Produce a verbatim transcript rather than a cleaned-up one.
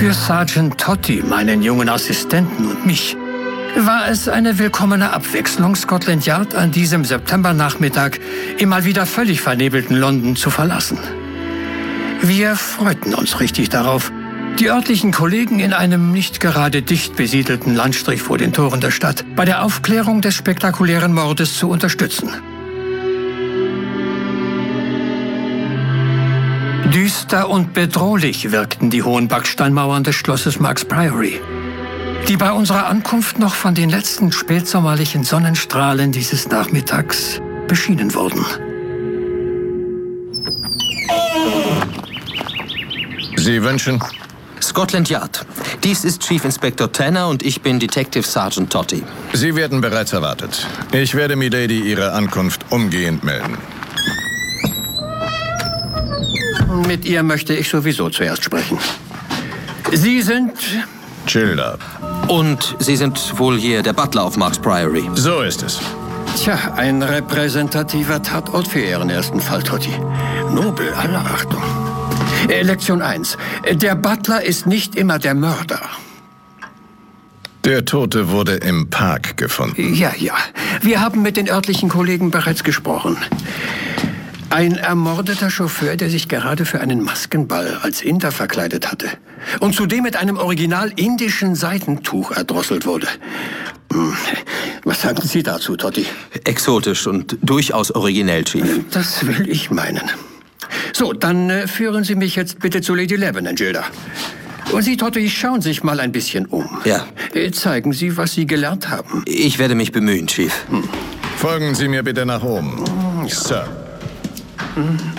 Für Sergeant Totti, meinen jungen Assistenten und mich, war es eine willkommene Abwechslung, Scotland Yard an diesem Septembernachmittag im mal wieder völlig vernebelten London zu verlassen. Wir freuten uns richtig darauf, die örtlichen Kollegen in einem nicht gerade dicht besiedelten Landstrich vor den Toren der Stadt bei der Aufklärung des spektakulären Mordes zu unterstützen. Düster und bedrohlich wirkten die hohen Backsteinmauern des Schlosses Marks Priory, die bei unserer Ankunft noch von den letzten spätsommerlichen Sonnenstrahlen dieses Nachmittags beschienen wurden. Sie wünschen? Scotland Yard. Dies ist Chief Inspector Tanner und ich bin Detective Sergeant Totti. Sie werden bereits erwartet. Ich werde Milady Ihre Ankunft umgehend melden. Mit ihr möchte ich sowieso zuerst sprechen. Sie sind... Childer. Und Sie sind wohl hier der Butler auf Marks Priory. So ist es. Tja, ein repräsentativer Tatort für Ihren ersten Fall, Totti. Nobel, aller Achtung. Äh, Lektion eins. Der Butler ist nicht immer der Mörder. Der Tote wurde im Park gefunden. Ja, ja. Wir haben mit den örtlichen Kollegen bereits gesprochen. Ein ermordeter Chauffeur, der sich gerade für einen Maskenball als Inder verkleidet hatte und zudem mit einem original indischen Seidentuch erdrosselt wurde. Hm. Was sagen Sie dazu, Totti? Exotisch und durchaus originell, Chief. Das will ich meinen. So, dann äh, führen Sie mich jetzt bitte zu Lady Lebanon, Gilda. Und Sie, Totti, schauen sich mal ein bisschen um. Ja. Äh, zeigen Sie, was Sie gelernt haben. Ich werde mich bemühen, Chief. Hm. Folgen Sie mir bitte nach oben. Ja. Sir. Hm.